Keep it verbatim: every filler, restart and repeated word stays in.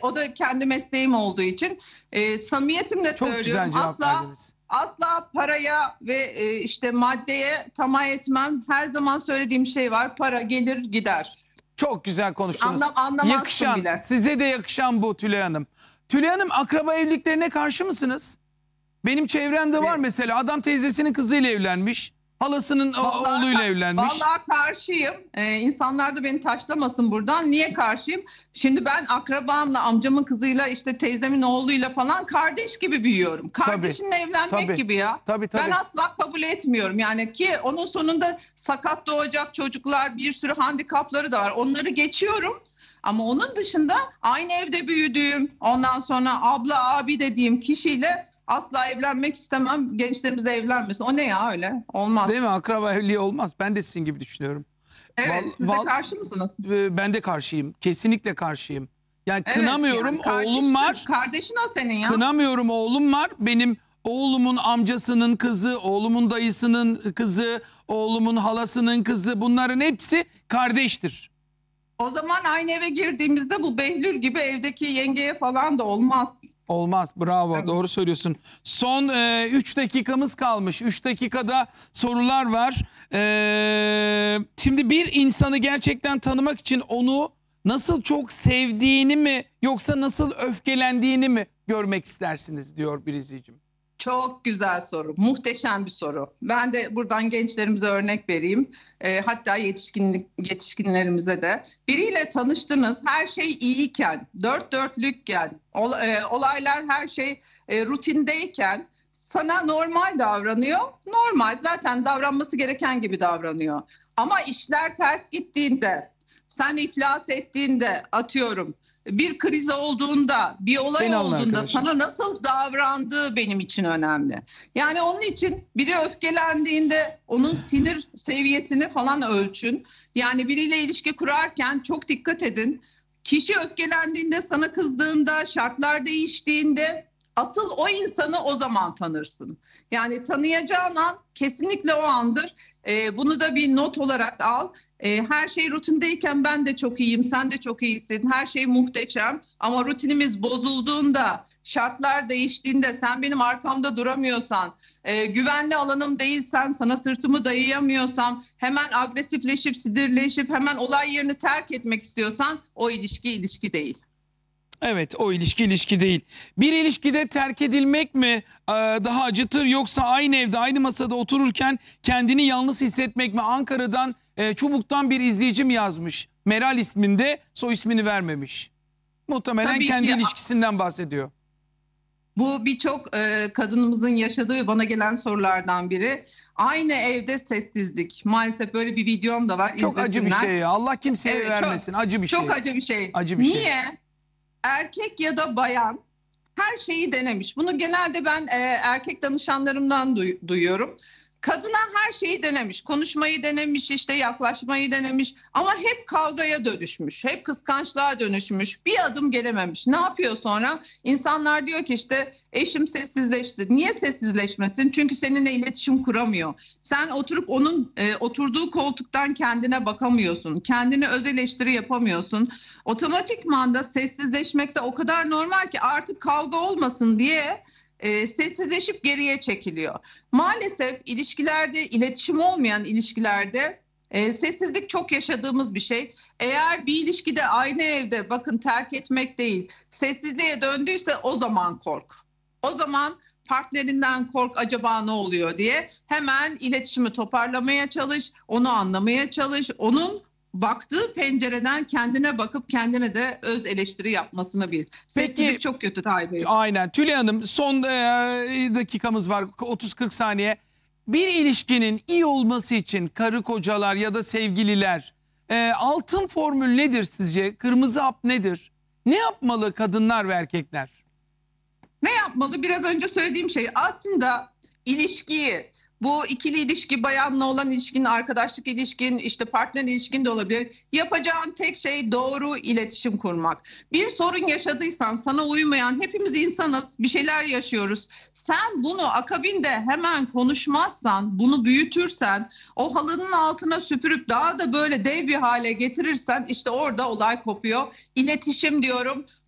O da kendi mesleğim olduğu için. E, samimiyetimle Çok söylüyorum. güzel cevap Asla verdiniz. asla paraya ve e, işte maddeye tamah etmem. Her zaman söylediğim şey var. Para gelir gider. Çok güzel konuştunuz. Anlam, anlamazsın Yakışan, bile. size de yakışan bu Tülay Hanım. Tülay Hanım, akraba evliliklerine karşı mısınız? Benim çevremde var Evet. mesela, adam teyzesinin kızıyla evlenmiş. Halasının o- Vallahi- oğluyla evlenmiş. Vallahi karşıyım. Ee, insanlar da beni taşlamasın buradan. Niye karşıyım? Şimdi ben akrabamla, amcamın kızıyla, işte teyzemin oğluyla falan kardeş gibi büyüyorum. Kardeşinle evlenmek tabii, gibi ya. Tabii tabii. Ben asla kabul etmiyorum. Yani ki onun sonunda sakat doğacak çocuklar, bir sürü handikapları da var. Onları geçiyorum. Ama onun dışında aynı evde büyüdüğüm, ondan sonra abla abi dediğim kişiyle asla evlenmek istemem. Gençlerimiz de evlenmesin. O ne ya öyle? Olmaz. Değil mi? Akraba evliliği olmaz. Ben de sizin gibi düşünüyorum. Evet, Val- siz de val- karşı mısınız? Ee, Ben de karşıyım. Kesinlikle karşıyım. Yani Evet, kınamıyorum, yani kardeşin- oğlum var. Kardeşin o senin ya. Kınamıyorum, oğlum var. Benim oğlumun amcasının kızı, oğlumun dayısının kızı, oğlumun halasının kızı, bunların hepsi kardeştir. O zaman aynı eve girdiğimizde bu Behlül gibi evdeki yengeye falan da olmaz. Olmaz. Bravo. Evet. Doğru söylüyorsun. Son üç dakikamız kalmış. üç dakikada sorular var. E, şimdi bir insanı gerçekten tanımak için onu nasıl çok sevdiğini mi yoksa nasıl öfkelendiğini mi görmek istersiniz diyor bir izleyicim. Çok güzel soru. Muhteşem bir soru. Ben de buradan gençlerimize örnek vereyim. E, hatta yetişkinlik, yetişkinlerimize de. Biriyle tanıştınız, her şey iyiyken, dört dörtlükken, ol, e, olaylar her şey e, rutindeyken sana normal davranıyor. Normal, zaten davranması gereken gibi davranıyor. Ama işler ters gittiğinde, sen iflas ettiğinde, atıyorum, bir kriz olduğunda, bir olay Beni alın olduğunda arkadaşlar. sana nasıl davrandığı benim için önemli. Yani onun için biri öfkelendiğinde onun sinir seviyesini falan ölçün. Yani biriyle ilişki kurarken çok dikkat edin. Kişi öfkelendiğinde, sana kızdığında, şartlar değiştiğinde asıl o insanı o zaman tanırsın. Yani tanıyacağın an kesinlikle o andır. Ee, bunu da bir not olarak al. Ee, her şey rutindeyken ben de çok iyiyim, sen de çok iyisin. Her şey muhteşem ama rutinimiz bozulduğunda, şartlar değiştiğinde, sen benim arkamda duramıyorsan, e, güvenli alanım değilsen, sana sırtımı dayayamıyorsam, hemen agresifleşip, sinirleşip hemen olay yerini terk etmek istiyorsan o ilişki ilişki değil. Evet, o ilişki ilişki değil. Bir ilişkide terk edilmek mi e, daha acıtır yoksa aynı evde aynı masada otururken kendini yalnız hissetmek mi? Ankara'dan e, Çubuk'tan bir izleyicim yazmış. Meral isminde, soy ismini vermemiş. Muhtemelen Tabii kendi ki. ilişkisinden bahsediyor. Bu birçok e, kadınımızın yaşadığı ve bana gelen sorulardan biri. Aynı evde sessizlik. Maalesef böyle bir videom da var. Çok acı bir İzlesinler. şey ya. Allah kimseye Evet, vermesin. acı bir Çok şey. acı bir şey. Acı bir şey. Niye? Erkek ya da bayan her şeyi denemiş. Bunu genelde ben e, erkek danışanlarımdan duy- duyuyorum. Kadına her şeyi denemiş. Konuşmayı denemiş, işte yaklaşmayı denemiş. Ama hep kavgaya dönüşmüş. Hep kıskançlığa dönüşmüş. Bir adım gelememiş. Ne yapıyor sonra? İnsanlar diyor ki işte eşim sessizleşti. Niye sessizleşmesin? Çünkü seninle iletişim kuramıyor. Sen oturup onun e, oturduğu koltuktan kendine bakamıyorsun. Kendine öz eleştiri yapamıyorsun. Otomatikman da sessizleşmek de o kadar normal ki artık kavga olmasın diye e, sessizleşip geriye çekiliyor. Maalesef ilişkilerde, iletişim olmayan ilişkilerde e, sessizlik çok yaşadığımız bir şey. Eğer bir ilişkide aynı evde, bakın terk etmek değil, sessizliğe döndüyse o zaman kork. O zaman partnerinden kork, acaba ne oluyor diye. Hemen iletişimi toparlamaya çalış, onu anlamaya çalış, onun baktığı pencereden kendine bakıp kendine de öz eleştiri yapmasını bil. Sessizlik Peki, çok kötü Tayyip Bey. Aynen. Tülay Hanım, son e, dakikamız var, otuz kırk saniye. Bir ilişkinin iyi olması için karı kocalar ya da sevgililer, e, altın formül nedir sizce? Kırmızı hap nedir? Ne yapmalı kadınlar ve erkekler? Ne yapmalı? Biraz önce söylediğim şey aslında ilişkiyi, bu ikili ilişki, bayanla olan ilişkin, arkadaşlık ilişkin, işte partner ilişkin de olabilir. Yapacağın tek şey doğru iletişim kurmak. Bir sorun yaşadıysan, sana uymayan, hepimiz insanız, bir şeyler yaşıyoruz. Sen bunu akabinde hemen konuşmazsan, bunu büyütürsen, o halının altına süpürüp daha da böyle dev bir hale getirirsen işte orada olay kopuyor. İletişim diyorum.